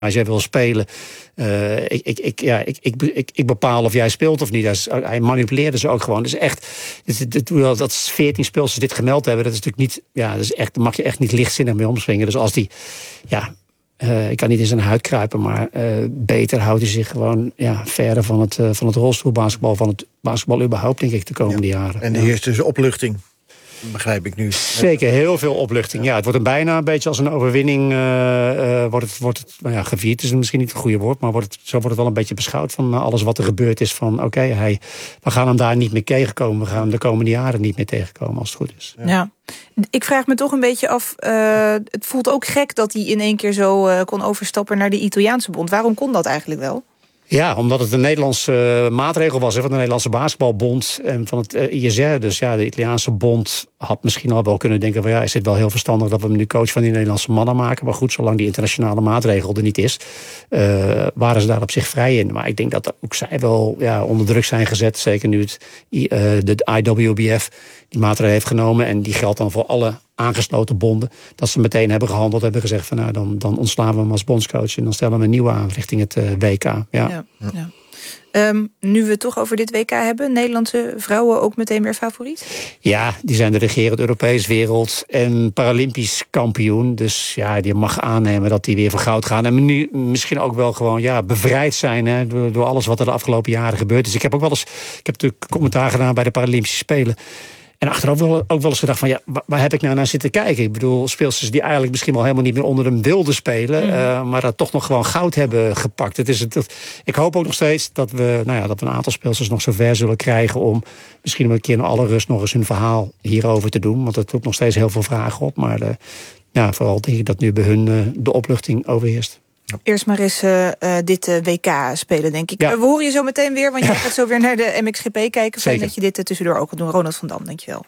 Als jij wil spelen, ik bepaal of jij speelt of niet. Hij manipuleerde ze ook gewoon. Dus echt, dat 14 speelsters dit gemeld hebben, dat is natuurlijk niet, dat is echt, daar mag je echt niet lichtzinnig mee omspringen. Dus als die, ik kan niet in zijn huid kruipen, maar beter houdt hij zich gewoon verder van het rolstoelbasketbal, van het basketbal überhaupt, denk ik, de komende jaren. En de eerste is opluchting. Begrijp ik nu. Zeker, heel veel opluchting. Ja, het wordt bijna een beetje als een overwinning. Wordt het gevierd is misschien niet het goede woord, maar zo wordt het wel een beetje beschouwd van alles wat er gebeurd is. Van we gaan hem daar niet meer tegenkomen. We gaan hem de komende jaren niet meer tegenkomen als het goed is. Ja. Ik vraag me toch een beetje af, het voelt ook gek dat hij in één keer zo kon overstappen naar de Italiaanse bond. Waarom kon dat eigenlijk wel? Ja, omdat het een Nederlandse maatregel was van de Nederlandse Basketbalbond en van het ISR. Dus de Italiaanse bond had misschien al wel kunnen denken van is het wel heel verstandig dat we hem nu coach van die Nederlandse mannen maken. Maar goed, zolang die internationale maatregel er niet is, waren ze daar op zich vrij in. Maar ik denk dat ook zij wel onder druk zijn gezet. Zeker nu de IWBF die maatregel heeft genomen. En die geldt dan voor alle aangesloten bonden. Dat ze meteen hebben gehandeld, hebben gezegd van dan ontslaan we hem als bondscoach en dan stellen we een nieuwe aan richting het WK. Ja. Nu we het toch over dit WK hebben, Nederlandse vrouwen ook meteen weer favoriet? Ja, die zijn de regerend Europees wereld en Paralympisch kampioen. Dus die mag aannemen dat die weer voor goud gaan. En nu misschien ook wel gewoon bevrijd zijn door alles wat er de afgelopen jaren gebeurd is. Ik heb natuurlijk commentaar gedaan bij de Paralympische Spelen. En achteraf ook wel eens gedacht van waar heb ik nou naar zitten kijken? Ik bedoel, speelsters die eigenlijk misschien wel helemaal niet meer onder hem wilden spelen, maar dat toch nog gewoon goud hebben gepakt. Ik hoop ook nog steeds dat we een aantal speelsters nog zo ver zullen krijgen om misschien een keer in alle rust nog eens hun verhaal hierover te doen. Want het roept nog steeds heel veel vragen op. Maar vooral denk ik dat nu bij hun de opluchting overheerst. Eerst maar eens dit WK spelen, denk ik. We horen je zo meteen weer, want je gaat zo weer naar de MXGP kijken. Fijn dat je dit tussendoor ook gaat doen. Ronald van Dam, dankjewel.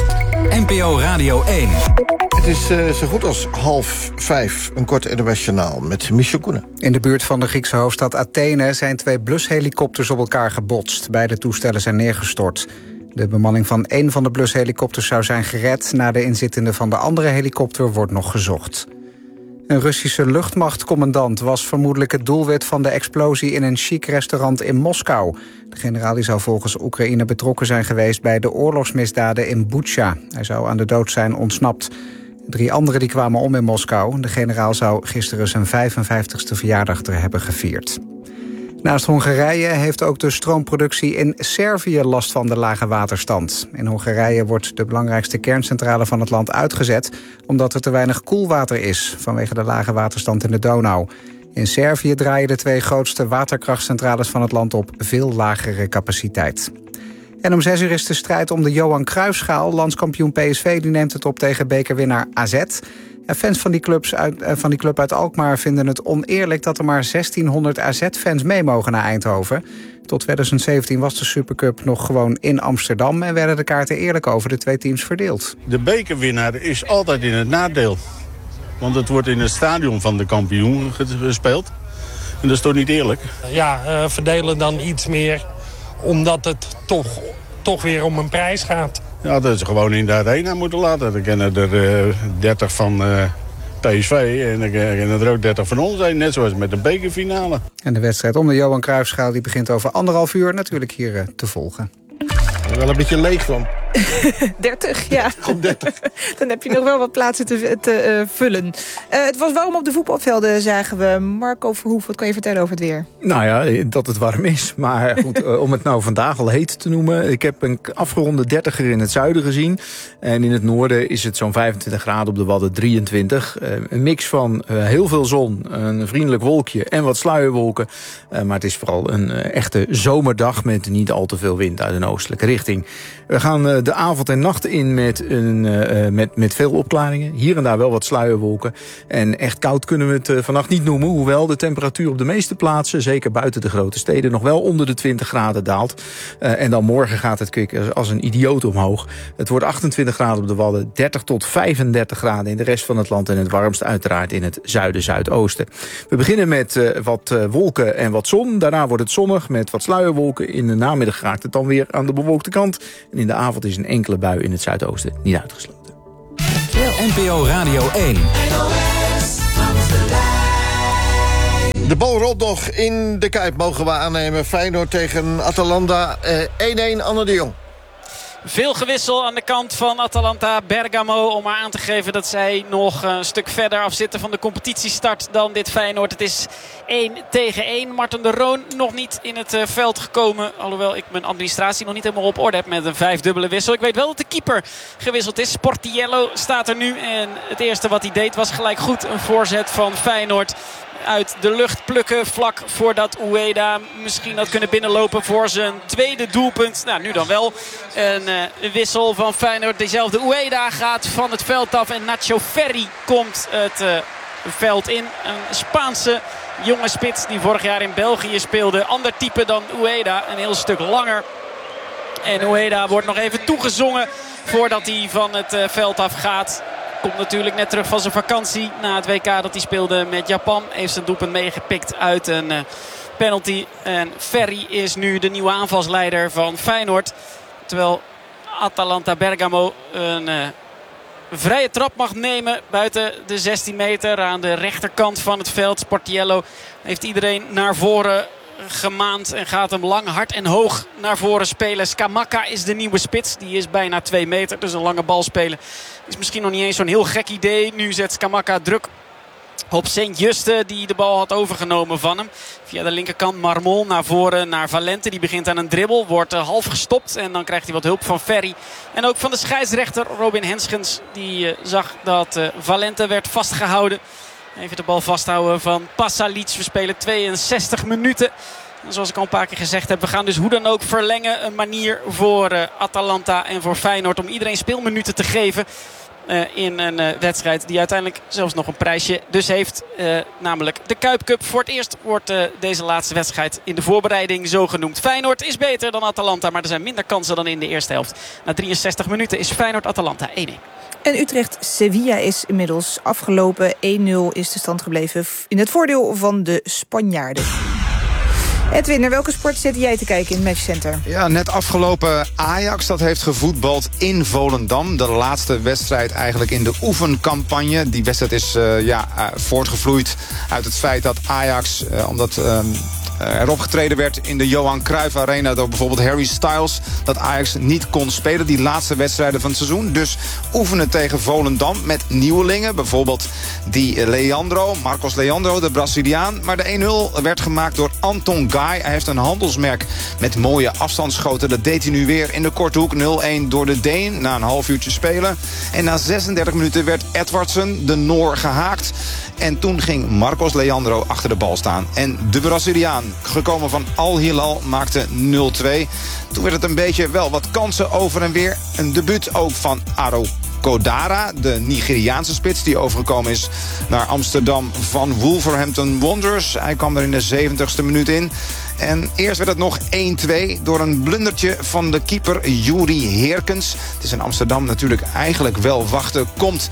NPO Radio 1. Het is zo goed als 4:30, een kort internationaal met Michel Koenen. In de buurt van de Griekse hoofdstad Athene zijn 2 blushelikopters op elkaar gebotst. Beide toestellen zijn neergestort. De bemanning van 1 van de blushelikopters zou zijn gered. Naar de inzittende van de andere helikopter wordt nog gezocht. Een Russische luchtmachtcommandant was vermoedelijk het doelwit van de explosie in een chic restaurant in Moskou. De generaal die zou volgens Oekraïne betrokken zijn geweest bij de oorlogsmisdaden in Butsja. Hij zou aan de dood zijn ontsnapt. 3 anderen die kwamen om in Moskou. De generaal zou gisteren zijn 55ste verjaardag er hebben gevierd. Naast Hongarije heeft ook de stroomproductie in Servië last van de lage waterstand. In Hongarije wordt de belangrijkste kerncentrale van het land uitgezet, omdat er te weinig koelwater is vanwege de lage waterstand in de Donau. In Servië draaien de 2 grootste waterkrachtcentrales van het land op veel lagere capaciteit. En om 6 uur is de strijd om de Johan Cruijffschaal. Landskampioen PSV die neemt het op tegen bekerwinnaar AZ. En fans van die club uit Alkmaar vinden het oneerlijk dat er maar 1600 AZ-fans mee mogen naar Eindhoven. Tot 2017 was de Supercup nog gewoon in Amsterdam en werden de kaarten eerlijk over de 2 teams verdeeld. De bekerwinnaar is altijd in het nadeel. Want het wordt in het stadion van de kampioen gespeeld. En dat is toch niet eerlijk? Verdelen dan iets meer omdat het toch weer om een prijs gaat. Ja, dat ze gewoon in de arena moeten laten. Dan kennen er 30 van PSV en dan kennen er ook 30 van ons zijn. Net zoals met de bekerfinale. En de wedstrijd om de Johan Cruijffschaal die begint over 1,5 uur natuurlijk hier te volgen. Ik ben wel een beetje leeg van. 30, ja. 30. Dan heb je nog wel wat plaatsen te vullen. Het was warm op de voetbalvelden, zagen we. Marco Verhoef, wat kan je vertellen over het weer? Nou ja, dat het warm is. Maar goed, om het nou vandaag al heet te noemen. Ik heb een afgeronde 30er in het zuiden gezien. En in het noorden is het zo'n 25 graden, op de Wadden 23. Een mix van heel veel zon, een vriendelijk wolkje en wat sluierwolken. Maar het is vooral een echte zomerdag met niet al te veel wind uit een oostelijke richting. We gaan de avond en nacht in met veel opklaringen. Hier en daar wel wat sluierwolken. En echt koud kunnen we het vannacht niet noemen. Hoewel de temperatuur op de meeste plaatsen, zeker buiten de grote steden, nog wel onder de 20 graden daalt. En dan morgen gaat het kwik als een idioot omhoog. Het wordt 28 graden op de Wadden, 30 tot 35 graden in de rest van het land. En het warmst uiteraard in het zuiden-zuidoosten. We beginnen met wat wolken en wat zon. Daarna wordt het zonnig met wat sluierwolken. In de namiddag raakt het dan weer aan de bewolkte kant. En in de avond is een enkele bui in het zuidoosten niet uitgesloten. NPO Radio 1. De bal rolt nog in de Kuip, mogen we aannemen. Feyenoord tegen Atalanta, 1-1, Anne de Jong. Veel gewissel aan de kant van Atalanta Bergamo. Om maar aan te geven dat zij nog een stuk verder afzitten van de competitiestart dan dit Feyenoord. Het is 1-1. Marten de Roon nog niet in het veld gekomen. Alhoewel ik mijn administratie nog niet helemaal op orde heb met een 5-dubbele wissel. Ik weet wel dat de keeper gewisseld is. Sportiello staat er nu. En het eerste wat hij deed was gelijk goed een voorzet van Feyenoord. Uit de lucht plukken vlak voordat Ueda misschien had kunnen binnenlopen voor zijn tweede doelpunt. Nou, nu dan wel een wissel van Feyenoord. Diezelfde Ueda gaat van het veld af en Nacho Ferri komt het veld in. Een Spaanse jonge spits die vorig jaar in België speelde. Ander type dan Ueda, een heel stuk langer. En Ueda wordt nog even toegezongen voordat hij van het veld af gaat. Komt natuurlijk net terug van zijn vakantie na het WK dat hij speelde met Japan. Heeft zijn doelpunt meegepikt uit een penalty. En Ferri is nu de nieuwe aanvalsleider van Feyenoord. Terwijl Atalanta Bergamo een vrije trap mag nemen buiten de 16 meter aan de rechterkant van het veld. Sportiello heeft iedereen naar voren gemaand en gaat hem lang, hard en hoog naar voren spelen. Scamacca is de nieuwe spits. Die is bijna 2 meter, dus een lange bal spelen is misschien nog niet eens zo'n heel gek idee. Nu zet Scamacca druk op Sint-Juste die de bal had overgenomen van hem. Via de linkerkant Marmol naar voren naar Valente. Die begint aan een dribbel, wordt half gestopt en dan krijgt hij wat hulp van Ferri. En ook van de scheidsrechter Robin Henschens. Die zag dat Valente werd vastgehouden. Even de bal vasthouden van Pasalic. We spelen 62 minuten. En zoals ik al een paar keer gezegd heb, we gaan dus hoe dan ook verlengen. Een manier voor Atalanta en voor Feyenoord om iedereen speelminuten te geven. In een wedstrijd die uiteindelijk zelfs nog een prijsje dus heeft. Namelijk de Kuip Cup. Voor het eerst wordt deze laatste wedstrijd in de voorbereiding zo genoemd. Feyenoord is beter dan Atalanta, maar er zijn minder kansen dan in de eerste helft. Na 63 minuten is Feyenoord-Atalanta 1-1. En Utrecht-Sevilla is inmiddels afgelopen. 1-0 is de stand gebleven in het voordeel van de Spanjaarden. Edwin, naar welke sport zit jij te kijken in het matchcenter? Ja, net afgelopen Ajax, dat heeft gevoetbald in Volendam. De laatste wedstrijd eigenlijk in de oefencampagne. Die wedstrijd is voortgevloeid uit het feit dat Ajax, omdat er opgetreden werd in de Johan Cruijff Arena door bijvoorbeeld Harry Styles, dat Ajax niet kon spelen die laatste wedstrijden van het seizoen. Dus oefenen tegen Volendam met nieuwelingen. Bijvoorbeeld die Marcos Leandro, de Braziliaan. Maar de 1-0 werd gemaakt door Anton Guy. Hij heeft een handelsmerk met mooie afstandsschoten. Dat deed hij nu weer in de korte hoek. 0-1 door de Deen na een half uurtje spelen. En na 36 minuten werd Edwardsen, de Noor, gehaakt. En toen ging Marcos Leandro achter de bal staan. En de Braziliaan, gekomen van Al Hilal, maakte 0-2. Toen werd het een beetje wel wat kansen over en weer. Een debuut ook van Aro Kodara, de Nigeriaanse spits die overgekomen is naar Amsterdam van Wolverhampton Wanderers. Hij kwam er in de 70ste minuut in. En eerst werd het nog 1-2 door een blundertje van de keeper Juri Heerkens. Het is in Amsterdam natuurlijk eigenlijk wel wachten. Komt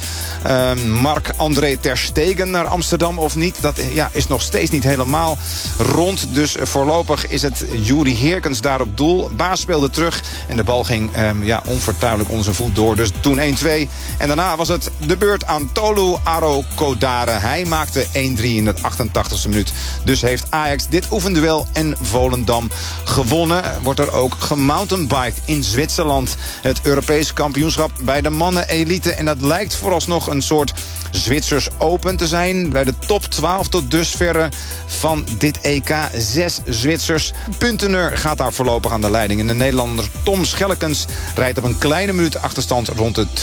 Marc-André ter Stegen naar Amsterdam of niet? Dat is nog steeds niet helemaal rond. Dus voorlopig is het Juri Heerkens daar op doel. Baas speelde terug en de bal ging onfortuinlijk onder zijn voet door. Dus toen 1-2. En daarna was het de beurt aan Tolu Aro Kodare. Hij maakte 1-3 in de 88ste minuut. Dus heeft Ajax dit oefenduel en Volendam gewonnen. Wordt er ook gemountainbiked in Zwitserland. Het Europese kampioenschap bij de mannen elite. En dat lijkt vooralsnog een soort Zwitsers Open te zijn. Bij de top 12 tot dusverre van dit EK. 6 Zwitsers. Puntener gaat daar voorlopig aan de leiding. En de Nederlander Tom Schellekens rijdt op een kleine minuut achterstand rond de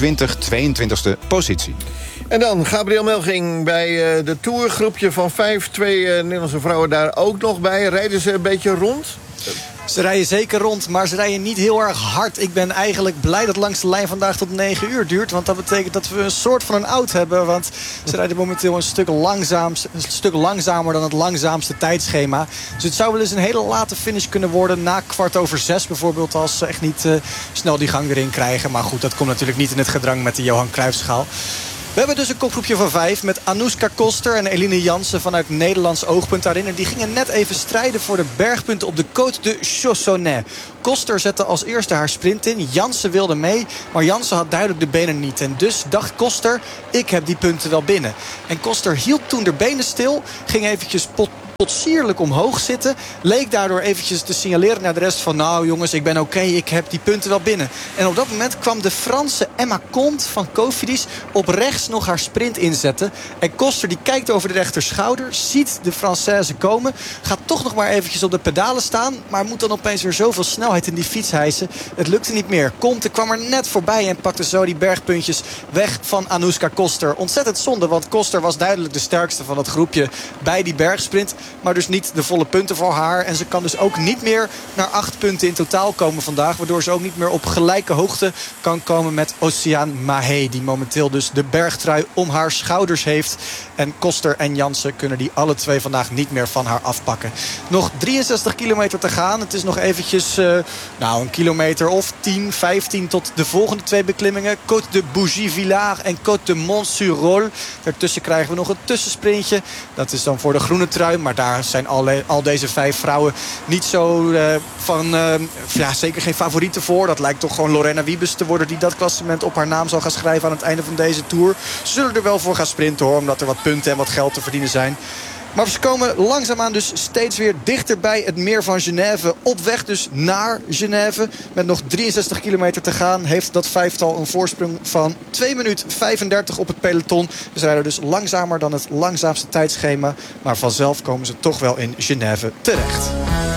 22e positie. En dan Gabriel Melching bij de tourgroepje van 5. 2 Nederlandse vrouwen daar ook nog bij. Rijden ze een beetje rond? Ze rijden zeker rond, maar ze rijden niet heel erg hard. Ik ben eigenlijk blij dat langs de lijn vandaag tot 9 uur duurt. Want dat betekent dat we een soort van een out hebben. Want ze rijden momenteel een stuk langzamer dan het langzaamste tijdschema. Dus het zou wel eens een hele late finish kunnen worden. Na 6:15 bijvoorbeeld, als ze echt niet snel die gang erin krijgen. Maar goed, dat komt natuurlijk niet in het gedrang met de Johan Cruijffschaal. We hebben dus een kopgroepje van 5 met Anouska Koster en Eline Jansen vanuit Nederlands oogpunt daarin. En die gingen net even strijden voor de bergpunten op de Côte de Chaussonnet. Koster zette als eerste haar sprint in. Jansen wilde mee, maar Jansen had duidelijk de benen niet. En dus dacht Koster, ik heb die punten wel binnen. En Koster hield toen de benen stil, ging eventjes potsierlijk omhoog zitten. Leek daardoor eventjes te signaleren naar de rest van... nou jongens, ik ben oké, ik heb die punten wel binnen. En op dat moment kwam de Franse Emma Comte van Cofidis op rechts nog haar sprint inzetten. En Koster die kijkt over de rechterschouder, ziet de Française komen, gaat toch nog maar eventjes op de pedalen staan, maar moet dan opeens weer zoveel snelheid in die fiets hijsen. Het lukte niet meer. Comte kwam er net voorbij en pakte zo die bergpuntjes weg van Anouska Koster. Ontzettend zonde, want Koster was duidelijk de sterkste van het groepje bij die bergsprint. Maar dus niet de volle punten voor haar. En ze kan dus ook niet meer naar 8 punten in totaal komen vandaag. Waardoor ze ook niet meer op gelijke hoogte kan komen met Oceaan Mahé. Die momenteel dus de bergtrui om haar schouders heeft. En Koster en Jansen kunnen die alle twee vandaag niet meer van haar afpakken. Nog 63 kilometer te gaan. Het is nog eventjes een kilometer of 10, 15 tot de volgende 2 beklimmingen. Côte de Bougie-Villard en Côte de Mont-sur-Rol. Daartussen krijgen we nog een tussensprintje. Dat is dan voor de groene trui. Maar daar zijn al deze 5 vrouwen niet zo zeker geen favorieten voor. Dat lijkt toch gewoon Lorena Wiebes te worden die dat klassement op haar naam zal gaan schrijven aan het einde van deze Tour. Ze zullen er wel voor gaan sprinten hoor, omdat er wat punten en wat geld te verdienen zijn. Maar ze komen langzaamaan dus steeds weer dichter bij het meer van Genève. Op weg dus naar Genève. Met nog 63 kilometer te gaan heeft dat vijftal een voorsprong van 2 minuten 35 op het peloton. Ze rijden dus langzamer dan het langzaamste tijdschema. Maar vanzelf komen ze toch wel in Genève terecht.